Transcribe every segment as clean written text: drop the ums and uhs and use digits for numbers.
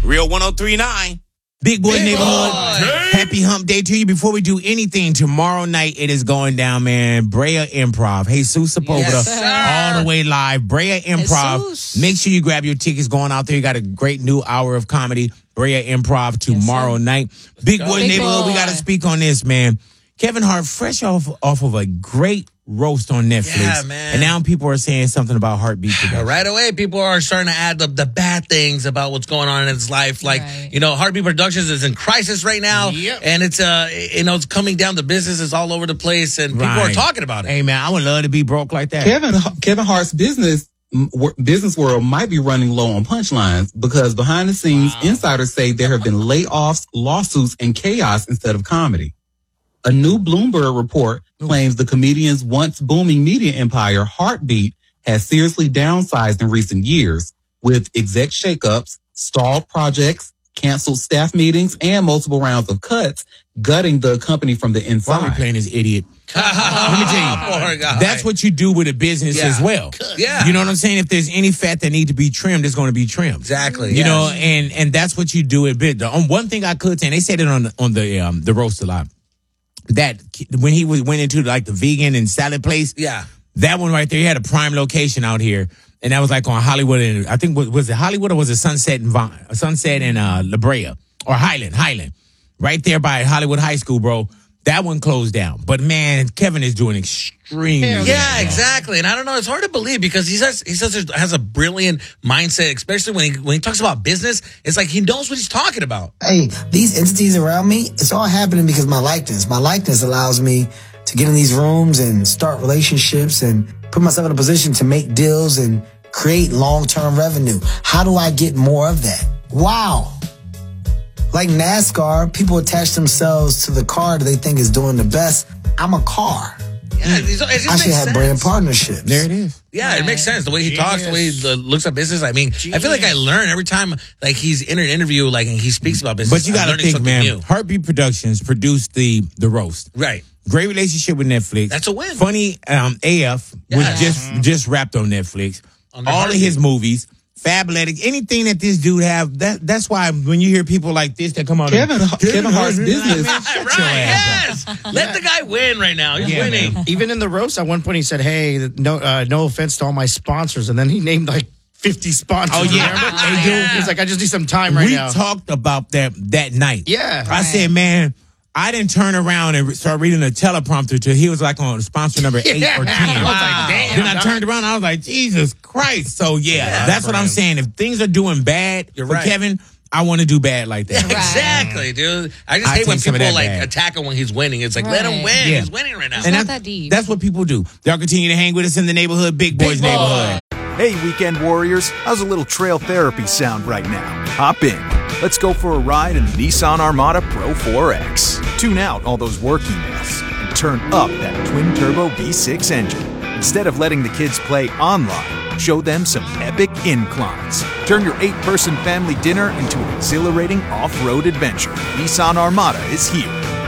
Real 103.9. Big Boy Neighborhood. Happy hump day to you. Before we do anything, tomorrow night it is going down, man. Brea Improv. Jesus Sepulveda, all the way live. Brea Improv. Jesus. Make sure you grab your tickets going out there. You got a great new hour of comedy. Brea Improv tomorrow night. Big Boy Big Neighborhood, Boy. we got to speak on this, man. Kevin Hart, fresh off of a great roast on Netflix. Yeah, man. And now people are saying something about Heartbeat Productions. Right away, people are starting to add the bad things about what's going on in his life. Like, Heartbeat Productions is in crisis right now. Yep. And it's, it's coming down. The business is all over the place and people are talking about it. Hey, man, I would love to be broke like that. Kevin Hart's business world might be running low on punchlines because behind the scenes, insiders say there have been layoffs, lawsuits, and chaos instead of comedy. A new Bloomberg report claims the comedian's once booming media empire, Heartbeat, has seriously downsized in recent years with exec shakeups, stalled projects, canceled staff meetings, and multiple rounds of cuts, gutting the company from the Why are we inside. playing this idiot? Let me tell you, Poor guy. that's what you do with a business as well. Yeah. You know what I'm saying? If there's any fat that need to be trimmed, it's going to be trimmed. Exactly. You know, and that's what you do at bit. One thing I could say, and they said it on the roast a lot, that when he went into like the vegan and salad place, that one right there, he had a prime location out here, and that was like on Hollywood and I think was it Hollywood or was it Sunset and La Brea or Highland, right there by Hollywood High School, bro. That one closed down. But man, Kevin is doing extremely well. Yeah, exactly. And I don't know, it's hard to believe because he says has a brilliant mindset, especially when he talks about business. It's like he knows what he's talking about. Hey, these entities around me, it's all happening because my likeness. My likeness allows me to get in these rooms and start relationships and put myself in a position to make deals and create long-term revenue. How do I get more of that? Wow. Like NASCAR, people attach themselves to the car that they think is doing the best. I'm a car. Yeah, it just I makes should have sense. brand partnerships. There it is. Yeah, it makes sense. The way he talks, the way he looks at business. I mean, I feel like I learn every time like he's in an interview, like and he speaks about business. But you got to think, man, Heartbeat Productions produced the roast. Right. Great relationship with Netflix. That's a win. Funny AF was just wrapped on Netflix. All of his movies. Fabletics, anything that this dude have, that's why when you hear people like this that come out, Kevin Hart's business. Yes. Let the guy win right now. He's winning. Man. Even in the roast, at one point he said, "Hey, no offense to all my sponsors," and then he named like 50 sponsors. Oh yeah, they do. He's like, "I just need some time right now." We talked about that night. Yeah, I said, man, I didn't turn around and start reading the teleprompter till he was like on sponsor number 8 or 10. I was like, damn. Then I turned around and I was like, Jesus Christ. So yeah, that's what I'm saying. If things are doing bad for Kevin, I want to do bad like that. Exactly, dude. I just hate when people like attack him when he's winning. It's like, let him win. Yeah. He's winning right now. And not that deep. That's what people do. Y'all continue to hang with us in the neighborhood, Big Boys Neighborhood. Hey, weekend warriors. How's a little trail therapy sound right now? Hop in. Let's go for a ride in the Nissan Armada Pro 4X. Tune out all those work emails and turn up that twin-turbo V6 engine. Instead of letting the kids play online, show them some epic inclines. Turn your 8-person family dinner into an exhilarating off-road adventure. Nissan Armada is here.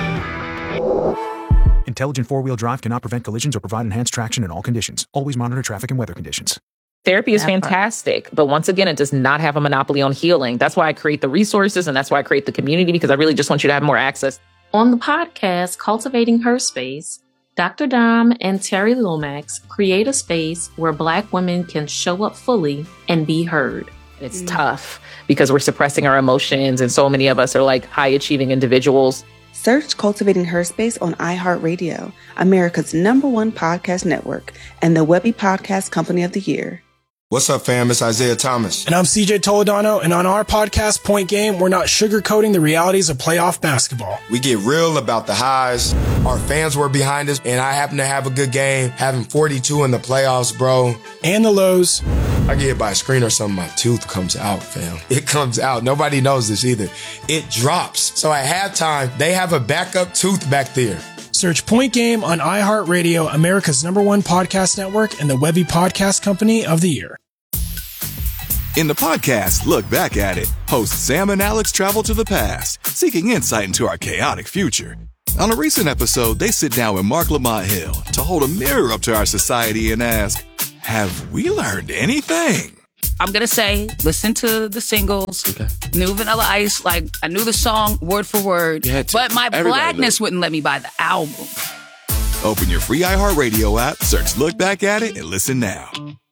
Intelligent four-wheel drive cannot prevent collisions or provide enhanced traction in all conditions. Always monitor traffic and weather conditions. Therapy is fantastic, but once again, it does not have a monopoly on healing. That's why I create the resources and that's why I create the community, because I really just want you to have more access. On the podcast, Cultivating Her Space, Dr. Dom and Terry Lomax create a space where Black women can show up fully and be heard. It's tough because we're suppressing our emotions, and so many of us are like high-achieving individuals. Search Cultivating Her Space on iHeartRadio, America's #1 podcast network, and the Webby Podcast Company of the Year. What's up, fam? It's Isaiah Thomas. And I'm CJ Toledano, and on our podcast, Point Game, we're not sugarcoating the realities of playoff basketball. We get real about the highs. Our fans were behind us, and I happen to have a good game, having 42 in the playoffs, bro. And the lows. I get hit by a screen or something, my tooth comes out, fam. It comes out. Nobody knows this either. It drops. So at halftime, they have a backup tooth back there. Search Point Game on iHeartRadio, America's #1 podcast network, and the Webby Podcast Company of the Year. In the podcast, Look Back at It, hosts Sam and Alex travel to the past, seeking insight into our chaotic future. On a recent episode, they sit down with Mark Lamont Hill to hold a mirror up to our society and ask, have we learned anything? I'm going to say, listen to the singles. Okay. Knew Vanilla Ice. Like, I knew the song word for word. But my blackness wouldn't let me buy the album. Open your free iHeartRadio app, search Look Back at It, and listen now.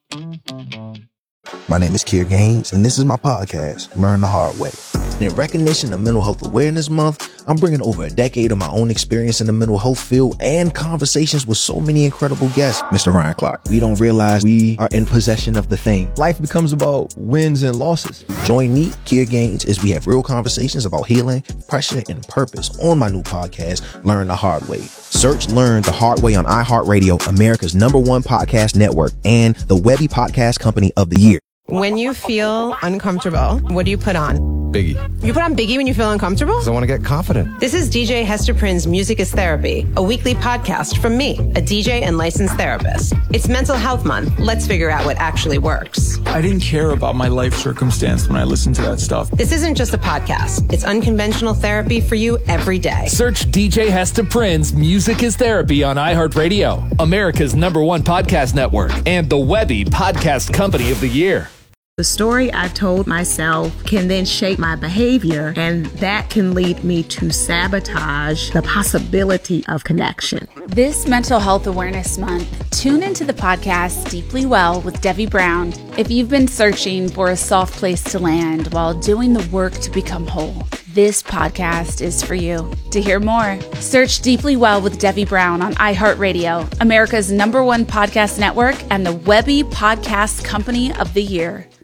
My name is Kier Gaines, and this is my podcast, Learn the Hard Way. In recognition of Mental Health Awareness Month, I'm bringing over a decade of my own experience in the mental health field and conversations with so many incredible guests. Mr. Ryan Clark, we don't realize we are in possession of the thing. Life becomes about wins and losses. Join me, Kier Gaines, as we have real conversations about healing, pressure, and purpose on my new podcast, Learn the Hard Way. Search Learn the Hard Way on iHeartRadio, America's #1 podcast network, and the Webby Podcast Company of the Year. When you feel uncomfortable, what do you put on? Biggie. You put on Biggie when you feel uncomfortable? Because I want to get confident. This is DJ Hester Prynne's Music is Therapy, a weekly podcast from me, a DJ and licensed therapist. It's Mental Health Month. Let's figure out what actually works. I didn't care about my life circumstance when I listened to that stuff. This isn't just a podcast. It's unconventional therapy for you every day. Search DJ Hester Prynne's Music is Therapy on iHeartRadio, America's #1 podcast network, and the Webby Podcast Company of the Year. The story I told myself can then shape my behavior, and that can lead me to sabotage the possibility of connection. This Mental Health Awareness Month, tune into the podcast Deeply Well with Debbie Brown if you've been searching for a soft place to land while doing the work to become whole. This podcast is for you. To hear more, search Deeply Well with Debbie Brown on iHeartRadio, America's #1 podcast network, and the Webby Podcast Company of the Year.